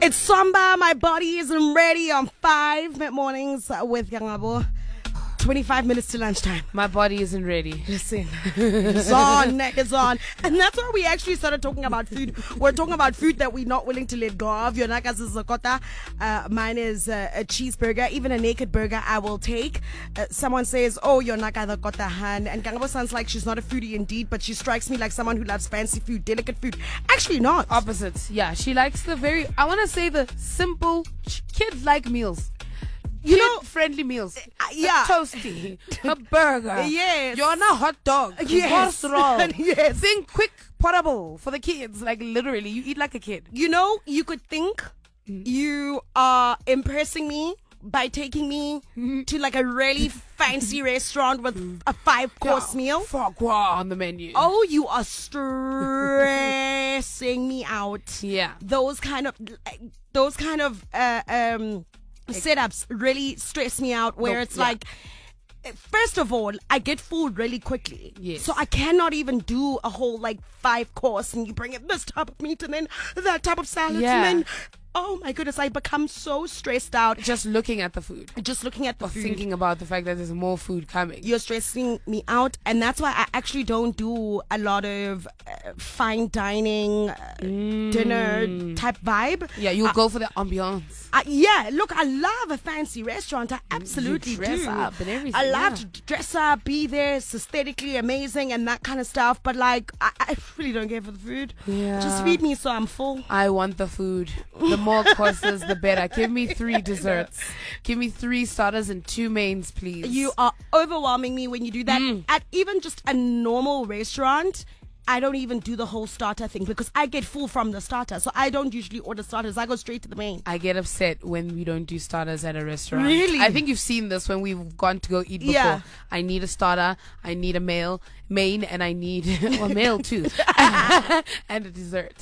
It's Samba. My body isn't ready on 5 mornings with Yangabo. 25 minutes to lunchtime. My body isn't ready. Listen, it's on. And that's why we actually started talking about food. We're talking about food that we're not willing to let go of. Yonaka's is zakota. Mine is a cheeseburger. Even a naked burger I will take. Someone says, oh, Yonaka the kota han. And Kangabo sounds like she's not a foodie indeed, but she strikes me like someone who loves fancy food, delicate food. Actually not. Opposites. Yeah, she likes the I want to say the simple, kid-like meals. You know, friendly meals. Yeah. A toasty, a burger. Yes. You're not hot dog. Yes. Yes. Think quick, portable for the kids. Like literally, you eat like a kid. You know, you could think you are impressing me by taking me to like a really fancy restaurant with a 5-course meal. Foie gras on the menu. Oh, you are stressing me out. Yeah. Those kind of setups really stress me out, where it's like, first of all, I get full really quickly. Yes. So I cannot even do a whole like 5-course and you bring in this type of meat and then that type of salad and then, oh my goodness, I become so stressed out. Just looking at the food. Or thinking about the fact that there's more food coming. You're stressing me out, and that's why I actually don't do a lot of fine dining dinner type vibe. Yeah, you'll go for the ambiance. Look, I love a fancy restaurant. I absolutely dress do. up and everything. I love to dress up, be there, it's aesthetically amazing and that kind of stuff. But like, I really don't care for the food. Yeah. Just feed me so I'm full. I want the food. The more courses, the better. Give me 3 desserts. Give me 3 starters and 2 mains, please. You are overwhelming me when you do that. At even just a normal restaurant, I don't even do the whole starter thing because I get full from the starter. So I don't usually order starters. I go straight to the main. I get upset when we don't do starters at a restaurant. Really? I think you've seen this when we've gone to go eat before. Yeah. I need a starter, I need a main, and I need a meal too. And a dessert.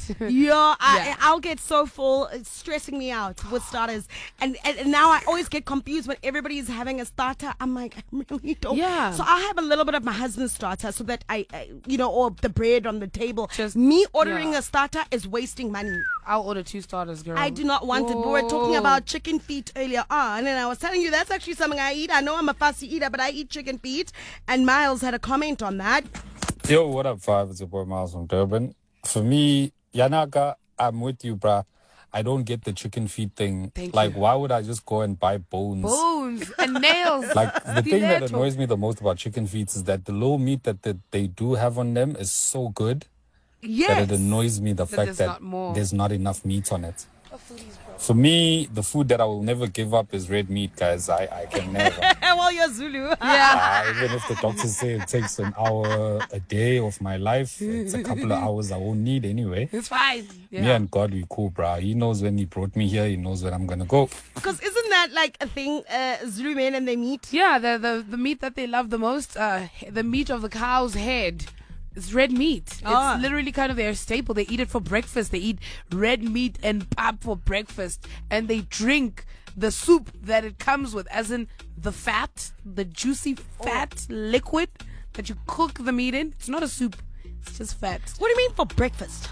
I'll get so full. It's stressing me out with starters. And now I always get confused when everybody's having a starter. I'm like, I really don't. Yeah. So I have a little bit of my husband's starter so that I or the bread on the table. Just me ordering a starter is wasting money. I'll order 2 starters, girl. I do not want it. We were talking about chicken feet earlier on, and I was telling you that's actually something I eat. I know I'm a fussy eater, but I eat chicken feet. And Miles had a comment on that. Yo, what up, Five? It's your boy Miles from Durban. For me, Yanaka, I'm with you, bruh. I don't get the chicken feet thing. Thank you. Why would I just go and buy bones? Bones and nails. Like, the thing that annoys me the most about chicken feet is that the little meat that they do have on them is so good. Yes. That it annoys me the fact that there's not enough meat on it. For me, the food that I will never give up is red meat, guys. I can never. Well, you're Zulu. Even if the doctors say it takes an hour a day of my life, it's a couple of hours I won't need anyway. It's fine. Yeah. Me and God, we cool, bruh. He knows when he brought me here. He knows when I'm going to go. Because isn't that like a thing, Zulu men and they meat? Yeah, the meat that they love the most, the meat of the cow's head. It's red meat. It's literally kind of their staple. They eat it for breakfast. They eat red meat and pap for breakfast. And they drink the soup that it comes with, as in the fat, the juicy fat liquid that you cook the meat in. It's not a soup. It's just fat. What do you mean for breakfast?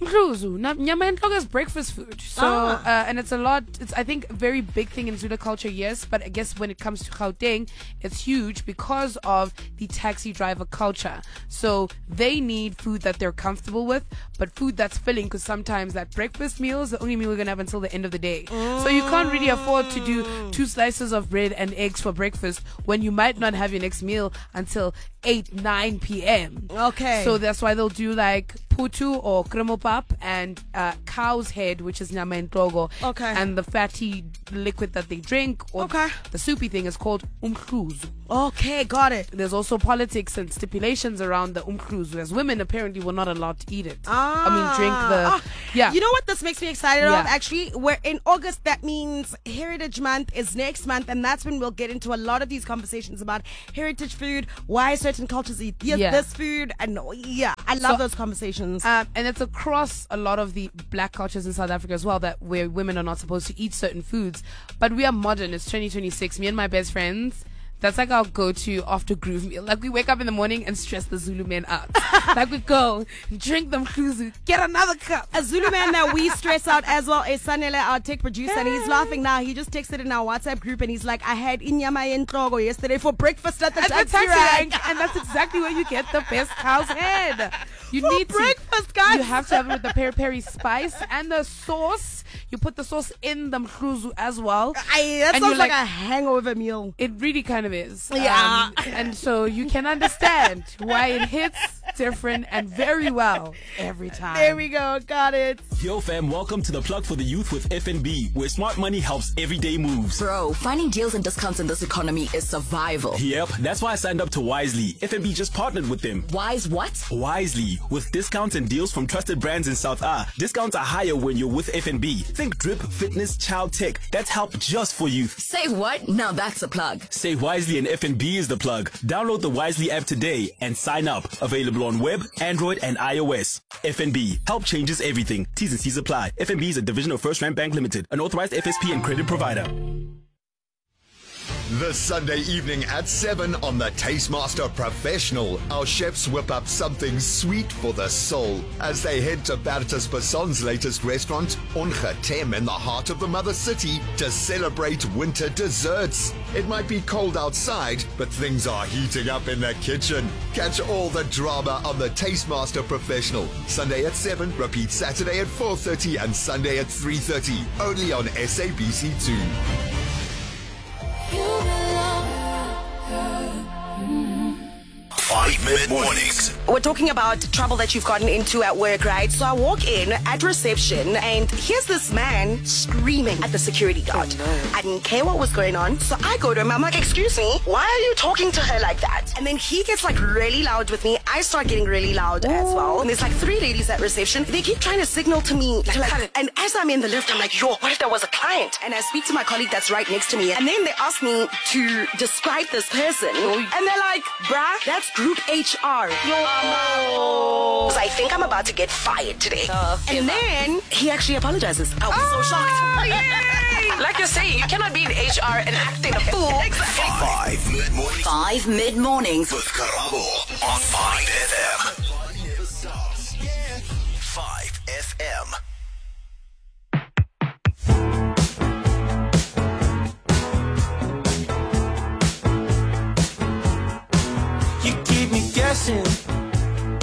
Nyama and is breakfast food. So, and it's I think a very big thing in Zulu culture, yes, but I guess when it comes to Gauteng, it's huge because of the taxi driver culture. So they need food that they're comfortable with, but food that's filling, because sometimes that breakfast meal is the only meal we're going to have until the end of the day. So you can't really afford to do 2 slices of bread and eggs for breakfast when you might not have your next meal until 8-9 p.m. Okay. So that's why they'll do like putu or kremopap and cow's head, which is nyama and togo. Okay. And the fatty liquid that they drink, or the soupy thing, is called umkhuzu. Okay, got it. There's also politics and stipulations around the umkhuzu, as women apparently were not allowed to eat it. Drink the... Yeah. You know what this makes me excited of? Actually, we're in August. That means Heritage Month is next month, and that's when we'll get into a lot of these conversations about heritage food, why certain cultures eat this food, and I love those conversations. And it's across a lot of the black cultures in South Africa as well, that where women are not supposed to eat certain foods. But we are modern. It's 2026. Me and my best friends, That's like our go-to after groove meal. Like we wake up in the morning and stress the Zulu men out. Like we go, drink them khuzu, get another cup. A Zulu man that we stress out as well is Sanele, our tech producer, and he's laughing now. He just texted in our WhatsApp group and he's like, I had inyama yentrogo yesterday for breakfast at the taxi rank. And that's exactly where you get the best cow's head. You for need breakfast, guys. You have to have it with the peri-peri spice and the sauce. You put the sauce in the mkhuzu as well. That sounds like a hangover meal. It really kind of is. Yeah. And so you can understand why it hits different and very well every time. There we go. Got it. Yo, fam, welcome to the Plug for the Youth with FNB, where smart money helps everyday moves. Bro, finding deals and discounts in this economy is survival. Yep, that's why I signed up to Wisely. FNB just partnered with them. Wise what? Wisely. With discounts and deals from trusted brands in South A. Discounts are higher when you're with FNB. Think drip, fitness, child tech. That's help just for youth. Say what? Now that's a plug. Say Wisely and FNB is the plug. Download the Wisely app today and sign up. Available on web, Android, and iOS. FNB. Help changes everything. T's and C's apply. FNB is a division of First Rand Bank Limited, an authorized FSP and credit provider. This Sunday evening at 7 on the Tastemaster Professional, our chefs whip up something sweet for the soul as they head to Bertus Basson's latest restaurant, Ongetem, in the heart of the mother city to celebrate winter desserts. It might be cold outside, but things are heating up in the kitchen. Catch all the drama on the Tastemaster Professional. Sunday at 7, repeat Saturday at 4:30 and Sunday at 3:30, only on SABC2. 5 Mid-Mornings. We're talking about trouble that you've gotten into at work, right? So I walk in at reception and here's this man screaming at the security guard. Oh, no. I didn't care what was going on. So I go to him. I'm like, excuse me, why are you talking to her like that? And then he gets like really loud with me. I start getting really loud as well. And there's like 3 ladies at reception. They keep trying to signal to me. And as I'm in the lift, I'm like, yo, what if there was a client? And I speak to my colleague that's right next to me. And then they ask me to describe this person. And they're like, bruh, that's Group HR. Because I think I'm about to get fired today. And then he actually apologizes. I was so shocked. Yay! Like you're saying, you cannot be in HR and acting a fool. Exactly. 5 Mid-Mornings. 5 Mid-Mornings. With Karabo on 5 FM. 5 FM.